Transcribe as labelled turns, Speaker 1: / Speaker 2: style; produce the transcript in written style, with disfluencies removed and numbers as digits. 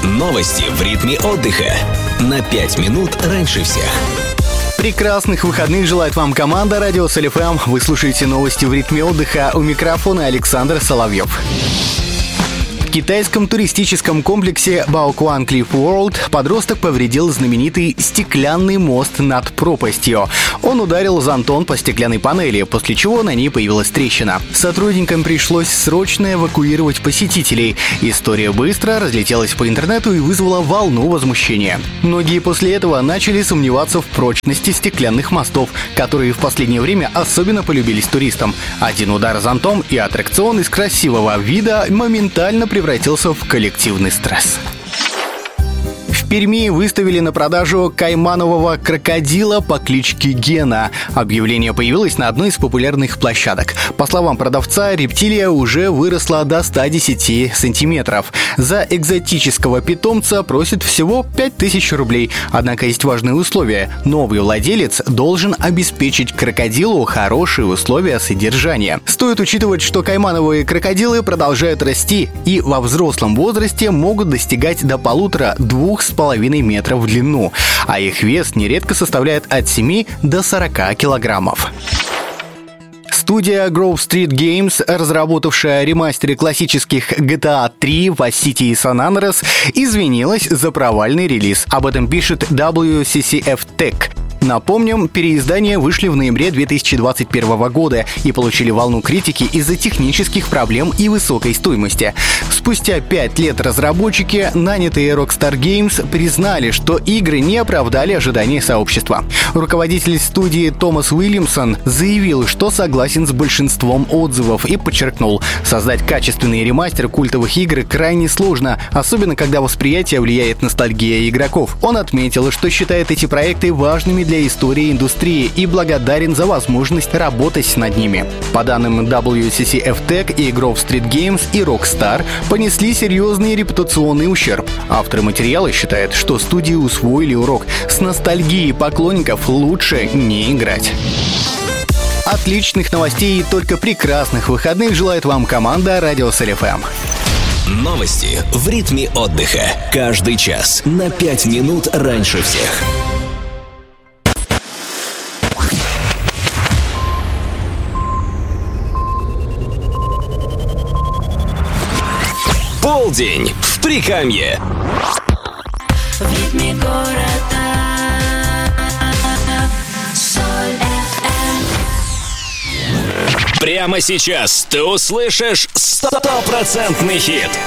Speaker 1: Новости в ритме отдыха. На 5 минут раньше всех.
Speaker 2: Прекрасных выходных желает вам команда «Радио СЛ.ФМ». Вы слушаете новости в ритме отдыха. У микрофона Александр Соловьев. В китайском туристическом комплексе Baoquan Cliff World подросток повредил знаменитый стеклянный мост над пропастью. Он ударил зонтом по стеклянной панели, после чего на ней появилась трещина. Сотрудникам пришлось срочно эвакуировать посетителей. История быстро разлетелась по интернету и вызвала волну возмущения. Многие после этого начали сомневаться в прочности стеклянных мостов, которые в последнее время особенно полюбились туристам. Один удар зонтом, и аттракцион из красивого вида моментально превратился в коллективный стресс. В Перми выставили на продажу кайманового крокодила по кличке Гена. Объявление появилось на одной из популярных площадок. По словам продавца, рептилия уже выросла до 110 сантиметров. За экзотического питомца просит всего 5000 рублей. Однако есть важные условия. Новый владелец должен обеспечить крокодилу хорошие условия содержания. Стоит учитывать, что каймановые крокодилы продолжают расти и во взрослом возрасте могут достигать до 1,5-2,5 метров в длину, а их вес нередко составляет от 7 до 40 килограммов. Студия Grove Street Games, разработавшая ремастеры классических GTA 3, Vice City и San Andreas, извинилась за провальный релиз. Об этом пишет WCCF Tech. Напомним, переиздания вышли в ноябре 2021 года и получили волну критики из-за технических проблем и высокой стоимости. Спустя 5 лет разработчики, нанятые Rockstar Games, признали, что игры не оправдали ожидания сообщества. Руководитель студии Томас Уильямсон заявил, что согласен с большинством отзывов и подчеркнул, создать качественный ремастер культовых игр крайне сложно, особенно когда восприятие влияет ностальгия игроков. Он отметил, что считает эти проекты важными для истории индустрии и благодарен за возможность работать над ними. По данным WCCF Tech, и Grove Street Games, и Rockstar понесли серьезный репутационный ущерб. Авторы материала считают, что студии усвоили урок. С ностальгией поклонников лучше не играть. Отличных новостей и только прекрасных выходных желает вам команда «Радио СЛ.ФМ».
Speaker 1: Новости в ритме отдыха. Каждый час на 5 минут раньше всех. Полдень в Прикамье.
Speaker 3: В ритме города.
Speaker 1: Прямо сейчас ты услышишь 100% хит.